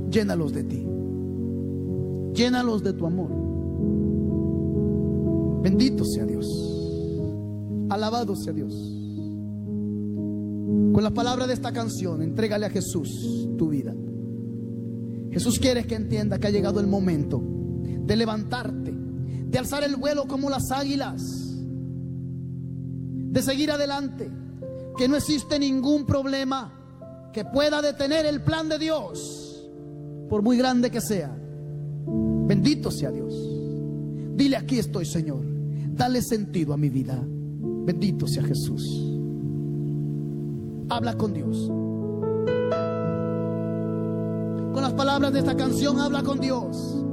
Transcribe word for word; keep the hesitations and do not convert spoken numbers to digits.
Llénalos de ti. Llénalos de tu amor. Bendito sea Dios. Alabado sea Dios. Con la palabra de esta canción, entrégale a Jesús tu vida. Jesús quiere que entienda que ha llegado el momento de levantarte, de alzar el vuelo como las águilas, de seguir adelante, que no existe ningún problema que pueda detener el plan de Dios, por muy grande que sea. Bendito sea Dios. Dile: aquí estoy, Señor. Dale sentido a mi vida. Bendito sea Jesús. Habla con Dios. Con las palabras de esta canción, habla con Dios.